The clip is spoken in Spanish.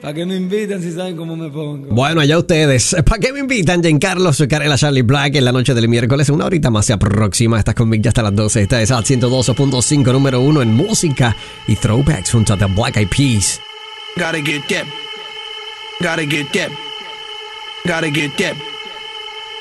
¿Para qué me invitan si saben cómo me pongo? Bueno, allá ustedes. ¿Para qué me invitan? Giancarlo, Zuccarello, Charlie Black en la noche del miércoles. Una horita más se aproxima. Estás conmigo ya hasta las 12. Esta es al 102.5, número 1 en música y throwbacks junto a The Black Eyed Peas. Gotta get that. Gotta get that. Gotta get that.